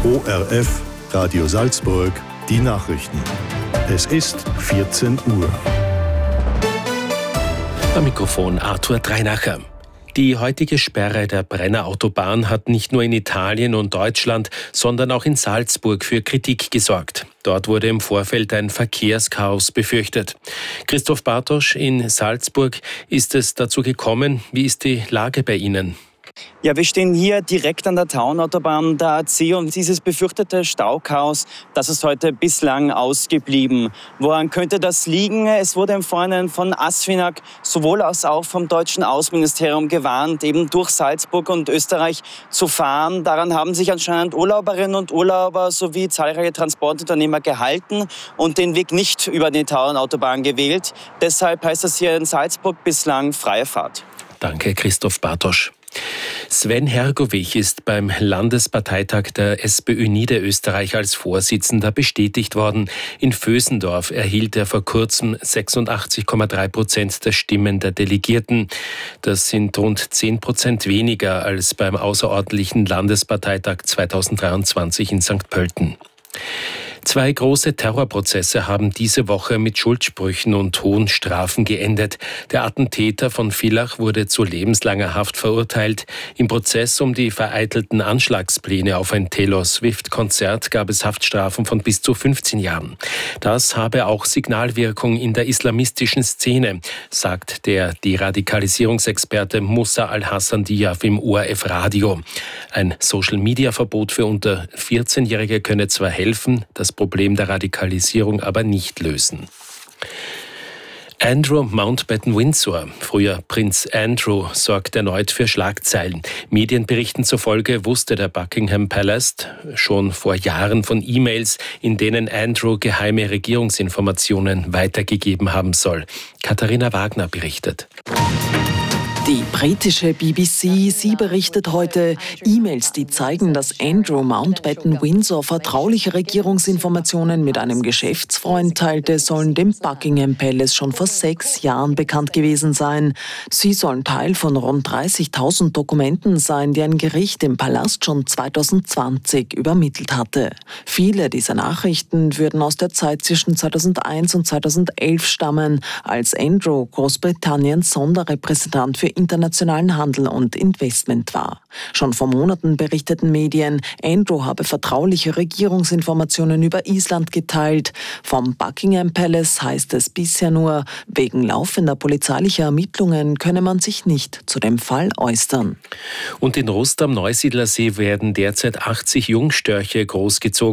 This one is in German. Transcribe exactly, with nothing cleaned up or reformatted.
O R F, Radio Salzburg, die Nachrichten. Es ist vierzehn Uhr. Am Mikrofon Arthur Dreinacher. Die heutige Sperre der Brenner Autobahn hat nicht nur in Italien und Deutschland, sondern auch in Salzburg für Kritik gesorgt. Dort wurde im Vorfeld ein Verkehrschaos befürchtet. Christoph Bartosch in Salzburg, ist es dazu gekommen? Wie ist die Lage bei Ihnen? Ja, wir stehen hier direkt an der Taunautobahn der A C und dieses befürchtete Stauchaos, das ist heute bislang ausgeblieben. Woran könnte das liegen? Es wurde im Vorhinein von ASFINAG sowohl als auch vom deutschen Außenministerium gewarnt, eben durch Salzburg und Österreich zu fahren. Daran haben sich anscheinend Urlauberinnen und Urlauber sowie zahlreiche Transportunternehmer gehalten und den Weg nicht über die Taunautobahn gewählt. Deshalb heißt es hier in Salzburg bislang freie Fahrt. Danke, Christoph Bartosch. Sven Hergovich ist beim Landesparteitag der SPÖ Niederösterreich als Vorsitzender bestätigt worden. In Vösendorf erhielt er vor kurzem sechsundachtzig Komma drei Prozent der Stimmen der Delegierten. Das sind rund zehn Prozent weniger als beim außerordentlichen Landesparteitag zweitausenddreiundzwanzig in Sankt Pölten. Zwei große Terrorprozesse haben diese Woche mit Schuldsprüchen und hohen Strafen geendet. Der Attentäter von Villach wurde zu lebenslanger Haft verurteilt. Im Prozess um die vereitelten Anschlagspläne auf ein Taylor Swift-Konzert gab es Haftstrafen von bis zu fünfzehn Jahren. Das habe auch Signalwirkung in der islamistischen Szene, sagt der Deradikalisierungsexperte Musa Al-Hassan Diaf im O R F-Radio. Ein Social-Media-Verbot für unter vierzehnjährige könne zwar helfen, das Problem der Radikalisierung aber nicht lösen. Andrew Mountbatten-Windsor, früher Prinz Andrew, sorgt erneut für Schlagzeilen. Medienberichten zufolge wusste der Buckingham Palace schon vor Jahren von E-Mails, in denen Andrew geheime Regierungsinformationen weitergegeben haben soll. Katharina Wagner berichtet. Die britische B B C, sie berichtet heute, E-Mails, die zeigen, dass Andrew Mountbatten-Windsor vertrauliche Regierungsinformationen mit einem Geschäftsfreund teilte, sollen dem Buckingham Palace schon vor sechs Jahren bekannt gewesen sein. Sie sollen Teil von rund dreißigtausend Dokumenten sein, die ein Gericht im Palast schon zweitausendzwanzig übermittelt hatte. Viele dieser Nachrichten würden aus der Zeit zwischen zweitausendeins und zweitausendelf stammen, als Andrew Großbritanniens Sonderrepräsentant für internationalen Handel und Investment war. Schon vor Monaten berichteten Medien, Andrew habe vertrauliche Regierungsinformationen über Island geteilt. Vom Buckingham Palace heißt es bisher nur, wegen laufender polizeilicher Ermittlungen könne man sich nicht zu dem Fall äußern. Und in Rust am Neusiedlersee werden derzeit achtzig Jungstörche großgezogen.